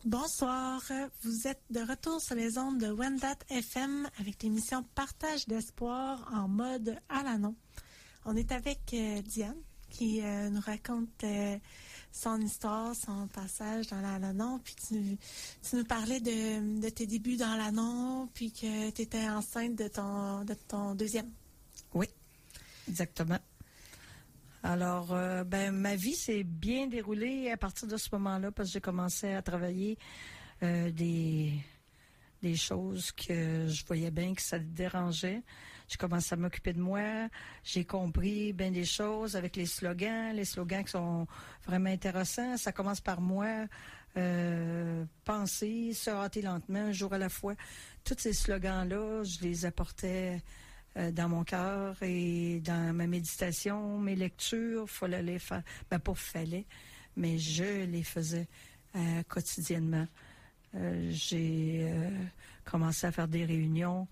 Bonsoir, vous êtes de retour sur les ondes de Wendat FM avec l'émission Partage d'espoir en mode Alanon. On est avec Diane qui nous raconte son histoire, son passage dans l'Alanon, puis tu nous parlais de tes débuts dans l'Alanon, puis que tu étais enceinte de ton deuxième. Oui, exactement. Alors, ma vie s'est bien déroulée à partir de ce moment-là parce que j'ai commencé à travailler des choses que je voyais bien que ça dérangeait. J'ai commencé à m'occuper de moi. J'ai compris bien des choses avec les slogans qui sont vraiment intéressants. Ça commence par moi, penser, se hâter lentement, un jour à la fois. Tous ces slogans-là, je les apportais dans mon cœur et dans ma méditation, mes lectures, fallait les faire. Mais je les faisais quotidiennement. J'ai commencé à faire des réunions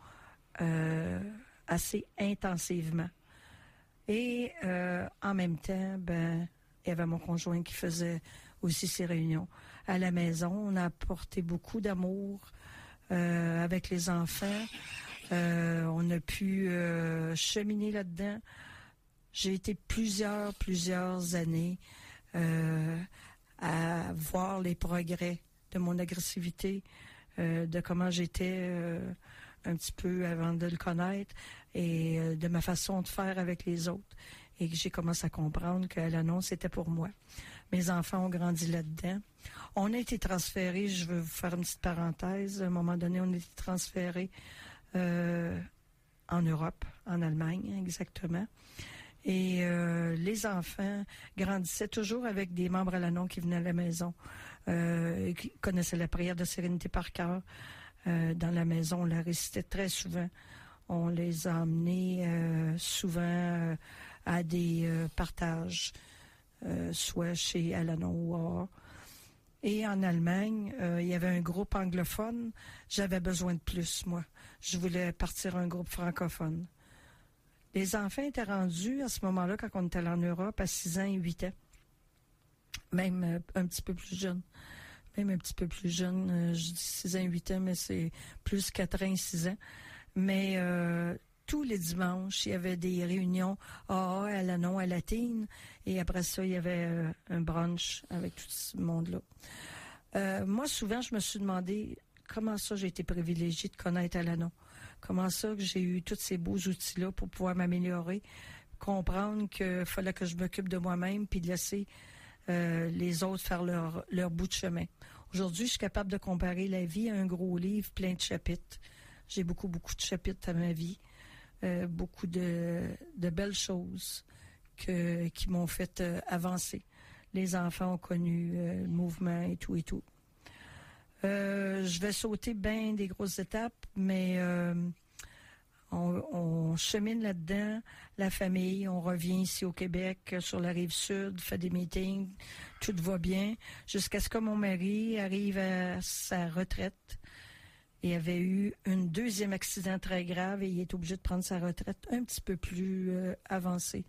assez intensivement. Et en même temps, il y avait mon conjoint qui faisait aussi ces réunions. À la maison, on a apporté beaucoup d'amour avec les enfants. On a pu cheminer là-dedans. J'ai été plusieurs années à voir les progrès de mon agressivité, de comment j'étais un petit peu avant de le connaître et de ma façon de faire avec les autres. Et que j'ai commencé à comprendre que l'annonce était pour moi. Mes enfants ont grandi là-dedans. On a été transférés, je veux vous faire une petite parenthèse, à un moment donné, on a été transférés en Europe, en Allemagne exactement. Et les enfants grandissaient toujours avec des membres à l'Alanon qui venaient à la maison, qui connaissaient la prière de sérénité par cœur. Dans la maison, on la récitait très souvent. On les a emmenés souvent à des partages, soit chez Alanon ou Or. Et en Allemagne, il y avait un groupe anglophone. J'avais besoin de plus, moi. Je voulais partir un groupe francophone. Les enfants étaient rendus à ce moment-là, quand on était allé en Europe, à 6 ans et 8 ans. Même un petit peu plus jeune. Je dis 6 ans et 8 ans, mais c'est plus 4 ans et 6 ans. Mais tous les dimanches, il y avait des réunions AA, à l'Alanon, à Latine. Et après ça, il y avait un brunch avec tout ce monde-là. Moi, souvent, je me suis demandé comment ça j'ai été privilégiée de connaître Alanon. Comment ça que j'ai eu tous ces beaux outils-là pour pouvoir m'améliorer, comprendre qu'il fallait que je m'occupe de moi-même puis de laisser les autres faire leur bout de chemin. Aujourd'hui, je suis capable de comparer la vie à un gros livre plein de chapitres. J'ai beaucoup de chapitres à ma vie. Beaucoup de belles choses qui m'ont fait avancer. Les enfants ont connu le mouvement et tout. Je vais sauter bien des grosses étapes, mais on chemine là-dedans, la famille, on revient ici au Québec, sur la Rive-Sud, fait des meetings, tout va bien, jusqu'à ce que mon mari arrive à sa retraite. Il avait eu un deuxième accident très grave et il est obligé de prendre sa retraite un petit peu plus avancée.